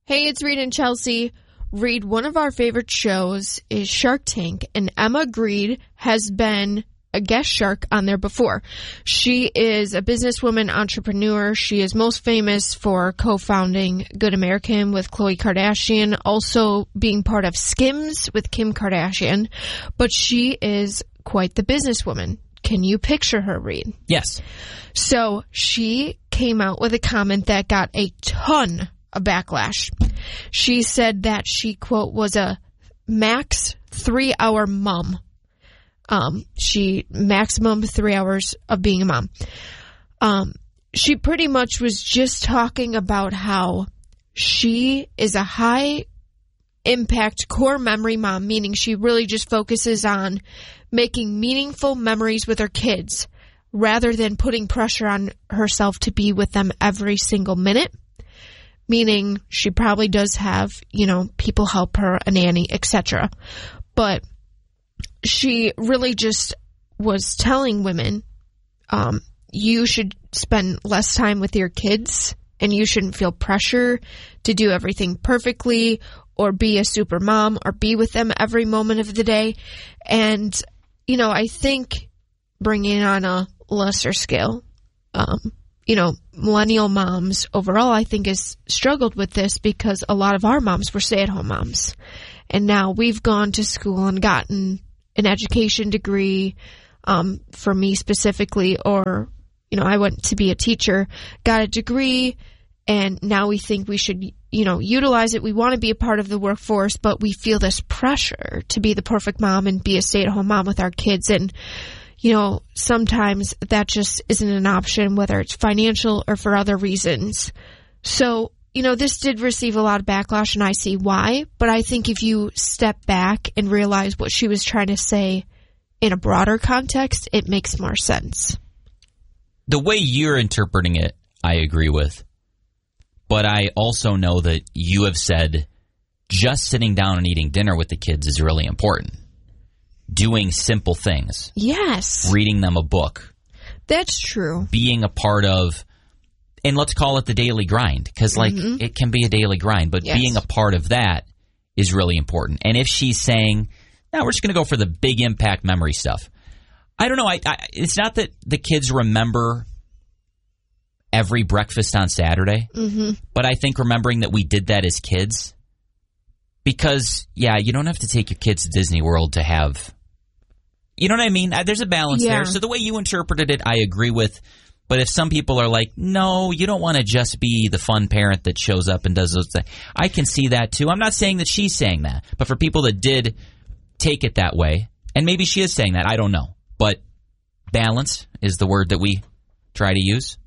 Hey, it's Reed and Chelsea. Reed, one of our favorite shows is Shark Tank, and Emma Grede has been a guest shark on there before. She is a businesswoman, entrepreneur. She is most famous for co-founding Good American with Khloe Kardashian, also being part of Skims with Kim Kardashian. But she is quite the businesswoman. Can you picture her, Reed? Yes. So she came out with a comment that got a ton of backlash. She said that she, quote, was a max 3-hour mom. She maximum 3 hours of being a mom. She pretty much was just talking about how she is a high impact core memory mom, meaning she really just focuses on making meaningful memories with her kids rather than putting pressure on herself to be with them every single minute. Meaning she probably does have, people help her, a nanny, etc. But she really just was telling women, you should spend less time with your kids and you shouldn't feel pressure to do everything perfectly or be a super mom or be with them every moment of the day. And, I think bringing on a lesser scale, millennial moms overall, I think, has struggled with this because a lot of our moms were stay-at-home moms. And now we've gone to school and gotten an education degree, for me specifically, or, I went to be a teacher, got a degree, and now we think we should, utilize it. We want to be a part of the workforce, but we feel this pressure to be the perfect mom and be a stay-at-home mom with our kids. And sometimes that just isn't an option, whether it's financial or for other reasons. So, this did receive a lot of backlash, and I see why. But I think if you step back and realize what she was trying to say in a broader context, it makes more sense. The way you're interpreting it, I agree with. But I also know that you have said just sitting down and eating dinner with the kids is really important. Doing simple things. Yes. Reading them a book. That's true. Being a part of, and let's call it the daily grind, because it can be a daily grind, but yes, being a part of that is really important. And if she's saying, no, we're just going to go for the big impact memory stuff. I don't know. It's not that the kids remember every breakfast on Saturday, but I think remembering that we did that as kids, because, you don't have to take your kids to Disney World to have... You know what I mean? There's a balance there. So the way you interpreted it, I agree with. But if some people are like, no, you don't want to just be the fun parent that shows up and does those things, I can see that too. I'm not saying that she's saying that. But for people that did take it that way, and maybe she is saying that, I don't know. But balance is the word that we try to use.